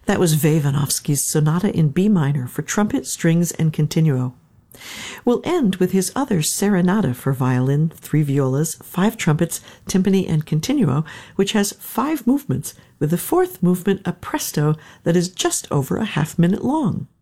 That was Vavinovsky's Sonata in B minor for trumpet, strings, and continuo. We'll end with his other Serenata for violin, 3 violas, 5 trumpets, timpani, and continuo, which has 5 movements, with the 4th movement a presto that is just over a half-minute long.